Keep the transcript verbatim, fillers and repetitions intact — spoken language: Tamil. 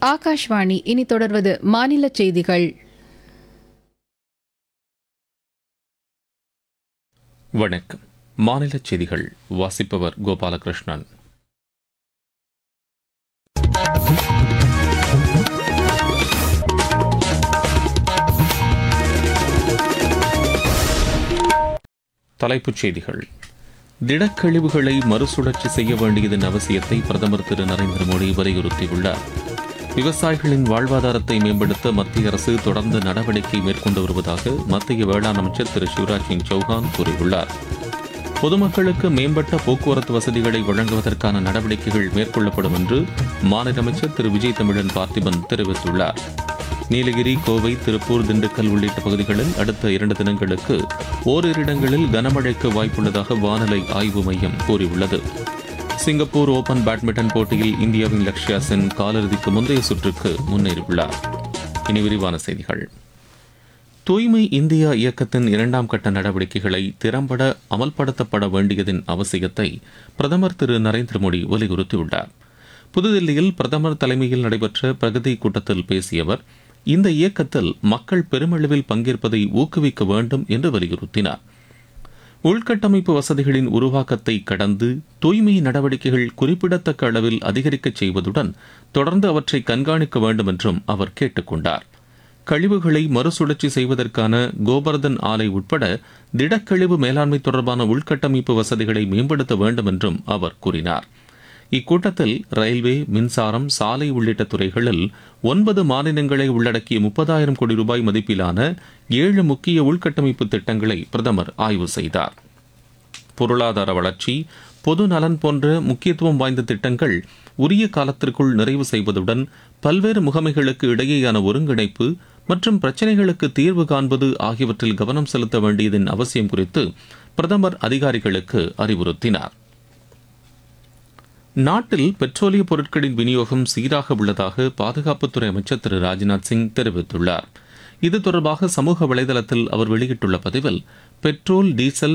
ஆகாஷ்வாணி. இனி தொடர்வது மாநில செய்திகள். வணக்கம். மாநில செய்திகள் வாசிப்பவர் கோபாலகிருஷ்ணன். தலைப்புச் செய்திகள். திடக்கழிவுகளை மறுசுழற்சி செய்ய வேண்டியதன் அவசியத்தை பிரதமர் திரு நரேந்திர மோடி வலியுறுத்தியுள்ளார். விவசாயிகளின் வாழ்வாதாரத்தை மேம்படுத்த மத்திய அரசு தொடர்ந்து நடவடிக்கை மேற்கொண்டு வருவதாக மத்திய வேளாண் அமைச்சர் திரு சிவராஜ் சிங் சௌஹான் கூறியுள்ளார். பொதுமக்களுக்கு மேம்பட்ட போக்குவரத்து வசதிகளை வழங்குவதற்கான நடவடிக்கைகள் மேற்கொள்ளப்படும் என்று மாநில அமைச்சர் திரு விஜய் தமிழன் பார்த்திபன் தெரிவித்துள்ளார். நீலகிரி, கோவை, திருப்பூர், திண்டுக்கல் உள்ளிட்ட பகுதிகளில் அடுத்த இரண்டு தினங்களுக்கு ஓரிரு இடங்களில் கனமழைக்கு வாய்ப்புள்ளதாக வானிலை ஆய்வு மையம் கூறியுள்ளது. சிங்கப்பூர் ஓபன் பேட்மிண்டன் போட்டியில் இந்தியாவின் லக்ஷ்யா சென் காலிறுதிக்கு முந்தைய சுற்றுக்கு முன்னேறியுள்ளார். இனி விரிவான செய்திகள். தூய்மை இந்தியா இயக்கத்தின் இரண்டாம் கட்ட நடவடிக்கைகளை திறம்பட அமல்படுத்தப்பட வேண்டியதன் அவசியத்தை பிரதமர் திரு நரேந்திர மோடி வலியுறுத்தியுள்ளார். புதுதில்லியில் பிரதமர் தலைமையில் நடைபெற்ற பிரகதி கூட்டத்தில் பேசிய அவர், இந்த இயக்கத்தில் மக்கள் பெருமளவில் பங்கேற்பதை ஊக்குவிக்க வேண்டும் என்று வலியுறுத்தினார். உள்கட்டமைப்பு வசதிகளின் உருவாக்கத்தை கடந்து தூய்மை நடவடிக்கைகள் குறிப்பிடத்தக்க அளவில் அதிகரிக்கச் செய்வதுடன் தொடர்ந்து அவற்றை கண்காணிக்க வேண்டும் என்றும் அவர் கேட்டுக் கொண்டார். கழிவுகளை மறுசுழற்சி செய்வதற்கான கோபர்தன் ஆலை உட்பட திடக்கழிவு மேலாண்மை தொடர்பான உள்கட்டமைப்பு வசதிகளை மேம்படுத்த வேண்டும் என்றும் அவர் கூறினார். இக்கூட்டத்தில் ரயில்வே, மின்சாரம், சாலை உள்ளிட்ட துறைகளில் ஒன்பது மாநிலங்களை உள்ளடக்கிய முப்பதாயிரம் கோடி ரூபாய் மதிப்பிலான ஏழு முக்கிய உள்கட்டமைப்பு திட்டங்களை பிரதமர் ஆய்வு செய்தார். பொருளாதார வளர்ச்சி, பொது நலன் போன்ற முக்கியத்துவம் வாய்ந்த திட்டங்கள் உரிய காலத்திற்குள் நிறைவு செய்வதுடன் பல்வேறு முகமைகளுக்கு இடையேயான ஒருங்கிணைப்பு மற்றும் பிரச்சினைகளுக்கு தீர்வு காண்பது ஆகியவற்றில் கவனம் செலுத்த வேண்டியதன் அவசியம் குறித்து பிரதமர் அதிகாரிகளுக்கு அறிவுறுத்தினார். நாட்டில் பெட்ரோலிய பொருட்களின் விநியோகம் சீராக உள்ளதாக பாதுகாப்புத்துறை அமைச்சர் திரு ராஜ்நாத் சிங் தெரிவித்துள்ளார். இது தொடர்பாக சமூக வலைதளத்தில் அவர் வெளியிட்டுள்ள பதிவில், பெட்ரோல், டீசல்,